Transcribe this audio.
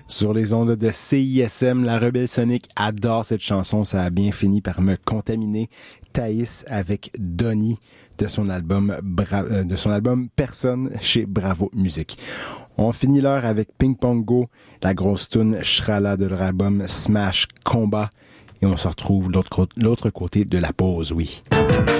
Sur les ondes de CISM, la Rebelle Sonic adore cette chanson. Ça a bien fini par me contaminer. Thaïs avec Donnie de son album Personne chez Bravo Musique. On finit l'heure avec Ping Pong Go, la grosse toune Shrala de leur album Smash Combat. Et on se retrouve de l'autre côté de la pause, oui.